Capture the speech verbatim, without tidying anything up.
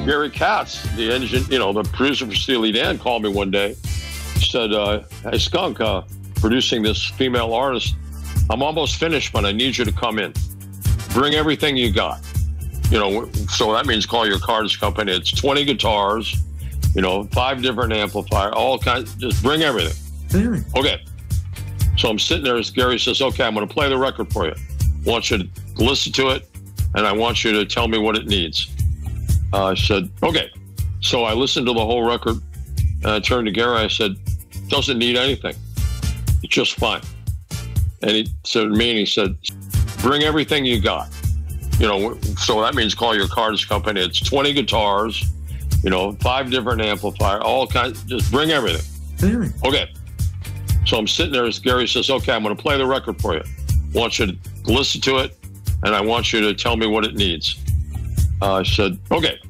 Gary Katz, the engine, you know, the producer for Steely Dan, called me one day. Said, uh, "Hey, Skunk, uh, producing this female artist. I'm almost finished, but I need you to come in. Bring everything you got. You know, so that means call your cards company. It's twenty guitars, you know, five different amplifiers, all kinds. Just bring everything." Really? Okay. So I'm sitting there as Gary says, "Okay, I'm going to play the record for you. I want you to listen to it, and I want you to tell me what it needs." Uh, I said, "Okay." So I listened to the whole record, and I turned to Gary. I said, "Doesn't need anything. It's just fine." And he said to me, and he said, "Bring everything you got. You know, so that means call your cards company. It's twenty guitars, you know, five different amplifiers, all kinds. Just bring everything." Really? Okay. So I'm sitting there as Gary says, "Okay, I'm going to play the record for you. I want you to listen to it, and I want you to tell me what it needs." Uh, I said, "Okay."